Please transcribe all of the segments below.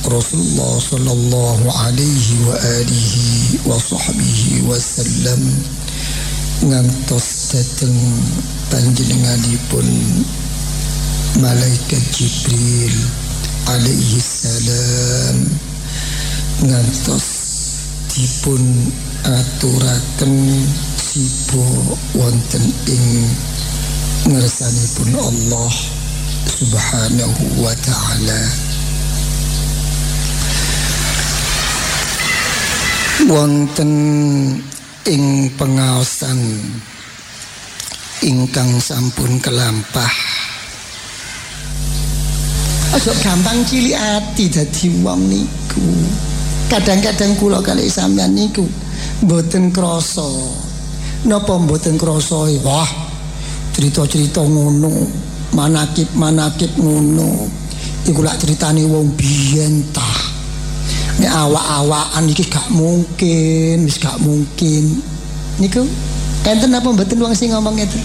Rasulullah sallallahu alaihi wa alihi wa sahbihi wasallam ngantos dateng panjenenganipun malaikat Jibril alaihi salam ngantos dipun aturaken sibo wonten ing ngersanipun Allah subhanahu wa ta'ala. Wonten ing pengaosan ingkang sampun kelampah aja gampang cilik ati dadi wong niku. Kadang-kadang kula kalih sampeyan niku mboten krasa. Napa mboten krasa? Wah, cerita-cerita ngono, manakib-manakib ngono. Iku lak critane wong biyen ta. Nek awak-awakan iki gak mungkin, wis gak mungkin. Niku enten apa mboten wong sing ngomong ngeten?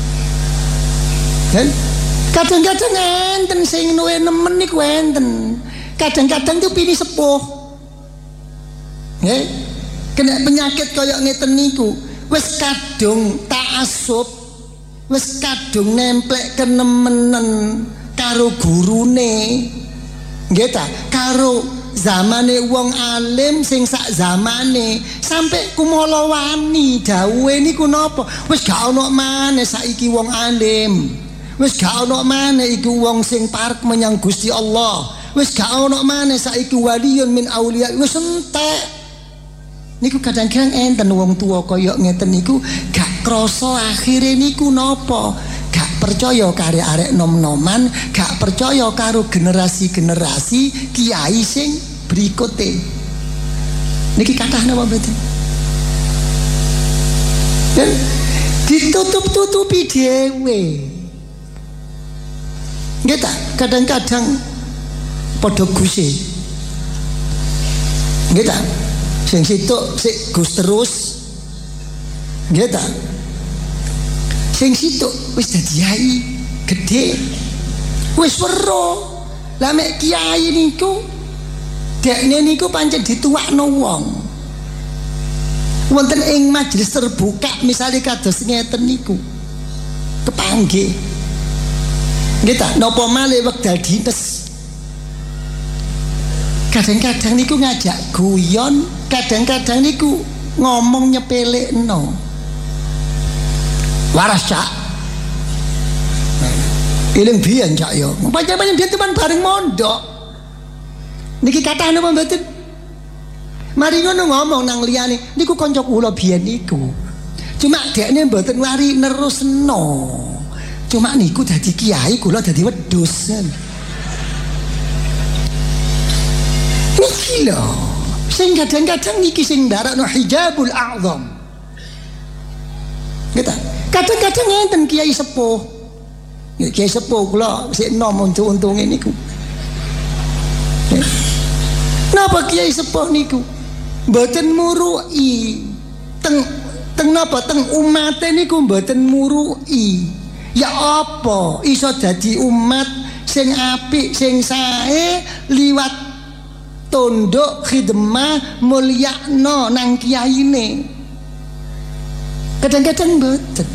Kan kadang-kadang enten sing nuwe nemen niku enten. Kadang-kadang tuh pini sepuh. Nggih. Kena penyakit kaya ngeten niku. Wis kadung ta'assub, wis kadung nemplek kenemenen karo gurune. Nggih ta? Karo zamane wong alim sing sak zamane sampai kumala wani dawuhe niku napa? Wis gak ana maneh saiki wong alim. Wis gak ana maneh iku wong sing parek menyang Gusti Allah. Wis gak ana maneh saiki waliyun min auliya. Wis entek. Niku kadang-kadang enten wong tua kaya ngeten niku gak krasa akhire niku napa? Gak percaya karo arek nom-noman, gak percaya karo generasi-generasi kiai sing berikute. Niki kathah napa mboten? Dan ditutup-tutupi dhewe. Nggih ta, kadang-kadang padha guse. Nggih ta? Sing situk sik gus terus. Nggih ta? Sing situk wis dadi kiai gedhe. Wis weruh. Lah mek kiai niku dekne niku pancen dituwakno wong. Wonten ing majelis terbuka misalnya kados ngeten niku. Kepanggih. Nggih ta, napa malih wekdal dites. Kadang-kadang niku ngajak guyon, kadang-kadang niku ngomong nyepelekno. Waras cak. Iling biyen cak yo. Pancen biyen teman bareng mondok. Niki kathah napa mboten? Mari ngono ngomong nang liyane, niku kanca kula biyen niku. Cuma dekne mboten wari nerusno. Cuma niku dadi kiai, kula dadi wedhus. Niki lho, sing kadang-kadang niki sing ndarakno hijabul a'zam. Gitu. Kadang-kadang enten kiai sepuh. Kiai sepuh kula sik enom untung-untunge niku. Napa kiai sepuh niku mboten murui teng napa teng umate niku mboten murui. Ya apa iso dadi umat sing apik sing sae liwat tunduk khidmah mulyakno nang kiyaine. Kadang-kadang mboten.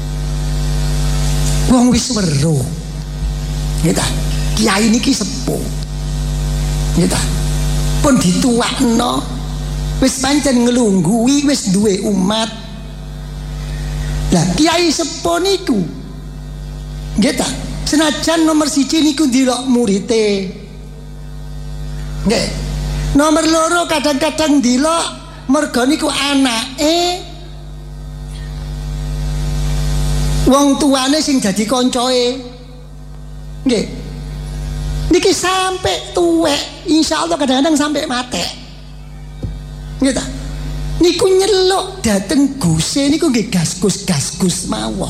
Wong wis weruh. Nggih ta? Kiai niki sepuh. Nggih ta? Pun dituwakno wis pancen nglungguhi wis duwe umat. Lah kiai sepuh niku nggih ta? Senajan nomor 1 niku ndelok murite. Nggih. Nomor 2 kadang-kadang ndelok merga niku anake wong tuane sing dadi koncoe. Nggih. Niki sampai tuwek, insyaallah kadang-kadang sampai mate. Nggih ta? Niku nyeluk dateng guse niku nggih gaskus-gaskus mawon.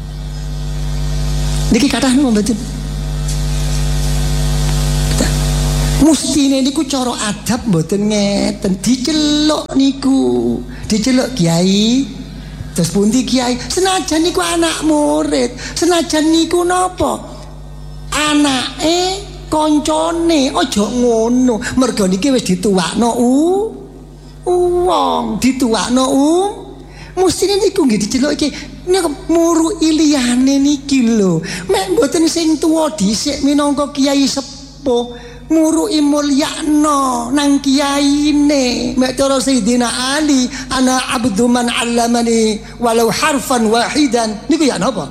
Niki kathah napa mboten? Mustine niku cara adab mboten ngeten, diceluk niku, diceluk kiai. Terus pundi kiai, senajan niku anak murid, senajan niku napa? Anake kancane, aja ngono. Mergo niki wis dituwakno wong, dituwakno mestine niku nggih diceluki niku muru iliyane niki lho. Mek mboten sing tuwa dhisik minangka kiai sepuh murui mulyakno nang kiyaine. Mek cara Sayyidina Ali, ana abdu man 'allamani walau harfan wahidan. Niku ya napa?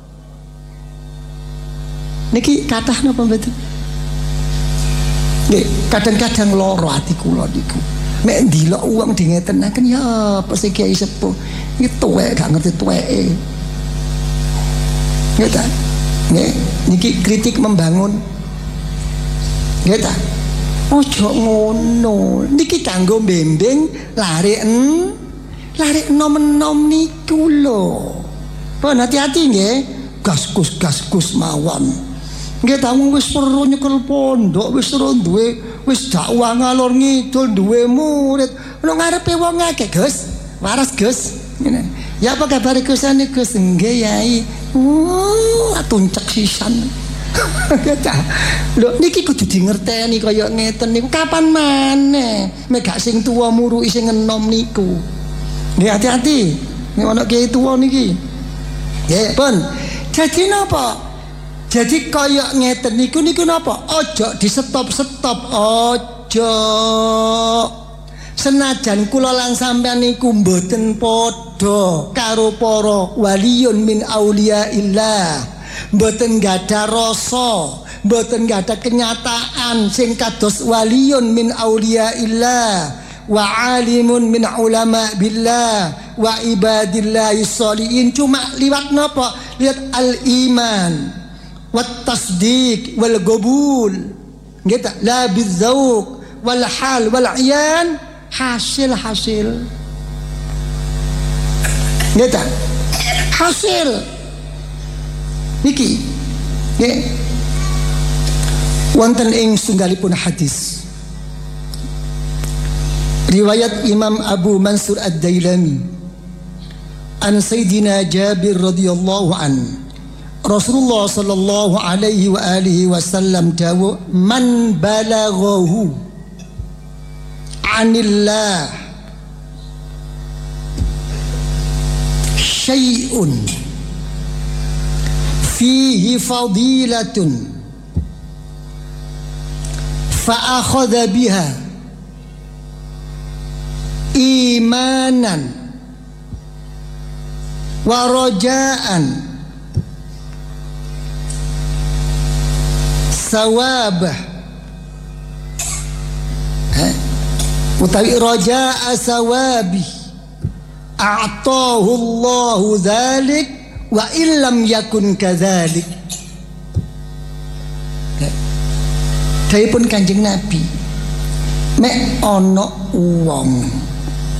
Niki kathah napa mboten? Nggih, kadang-kadang lara ati kula niku. Mek ndelok wong dingetenaken ya apa sih kiai sepuh iki tuwek gak ngerti tuweke. Nggih ta? Nggih, niki kritik membangun. Nggih ta? Ojo ngono. Niki kanggo mbembing larik enom-enom niku lho. Pun hati-hati nggih. Gaskus mawon. Nggih ta wis perlu nyekel pondok, wis perlu duwe wis dakwah ngalor ngidul duwe murid. Ono ngarepe wong akeh, Gus. Waras, Gus. Ngene. Ya apa kabar Gus ane Gus? Nggih, Yai. Tuncek sisan. Lho niki kudu dingerteni kaya ngeten niku kapan maneh mek gak sing tuwa murui sing enom niku. Nggih hati-hati nek ana kiai tuwa niki. Nggih, pun. Jadi napa? Jadi kaya ngeten niku napa? Ojo di stop-stop, ojo. Senajan kula lan sampean niku mboten padha karo para waliyun min auliyaillah. Mboten gadah rasa, mboten gadah kenyataan sing kados waliyun min auliyaillah wa alimun min ulama billah wa ibadillahi sholihin. Cuma liwat napa? Lihat al-iman wat tasdiq wal qabul. Nggih ta? La bizauq wal hal wal iyan hasil. Nggih ta? Hasil niki nggih wonten ing sunggalipun hadis riwayat Imam Abu Mansur Ad-Dailami an Sayyidina Jabir radhiyallahu an Rasulullah sallallahu alaihi wa alihi wasallam dawu man balaghahu anillah syai'un fihi fadilatun fa akhadha biha imanan wa rajaan sawabah utawi rajaa sawabi a'tahu Allahu dzalik wa illam yakun kadzalik. Dawuhipun Kanjeng Nabi, mek ana wong